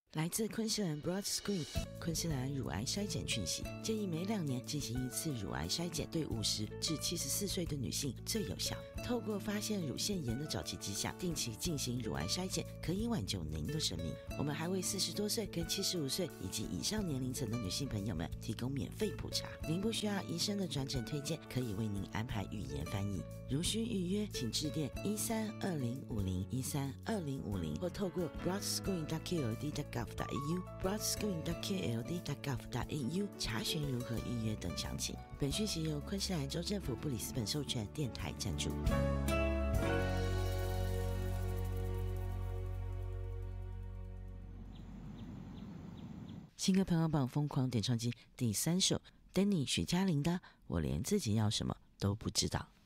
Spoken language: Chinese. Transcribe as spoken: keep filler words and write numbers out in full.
来自昆士兰 Broad Screen 昆士兰乳癌筛检讯息，建议每两年进行一次乳癌筛检，对五十至七十四岁的女性最有效。透过发现乳腺炎的早期迹象，定期进行乳癌筛检，可以挽救您的生命。我们还为四十多岁跟七十五岁以及以上年龄层的女性朋友们提供免费普查，您不需要医生的转诊推荐，可以为您安排语言翻译。如需预约，请致电一三二零五零一三二零五零，或透过 broadscreen dot k l d dot gov dot a u broadscreen dot k l d dot gov dot a u 查询如何预约等详情。本讯息由昆士兰州政府布里斯本授权，电台赞助。新歌排行榜疯狂点唱机第三首 Danny 许嘉玲的《我连自己要什么都不知道》。